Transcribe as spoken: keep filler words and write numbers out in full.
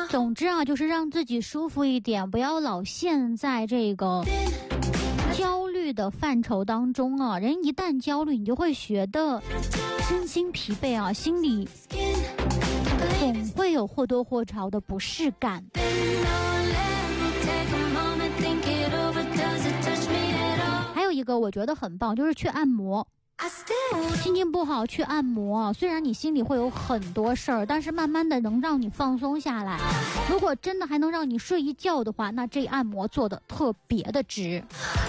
总之啊，就是让自己舒服一点，不要老陷在这个焦虑的范畴当中啊。人一旦焦虑，你就会觉得身心疲惫啊，心里总会有或多或少的不适感。还有一个我觉得很棒，就是去按摩。心情不好去按摩，虽然你心里会有很多事儿，但是慢慢的能让你放松下来。如果真的还能让你睡一觉的话，那这按摩做的特别的值。